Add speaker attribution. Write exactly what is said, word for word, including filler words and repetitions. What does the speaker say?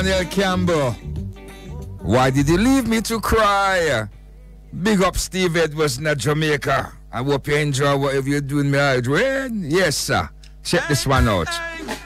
Speaker 1: Daniel Campbell. Why did you leave me to cry? Big up Steve Edwards in Jamaica. I hope you enjoy whatever you're doing, my Adrian. Yes, sir. Check this one out.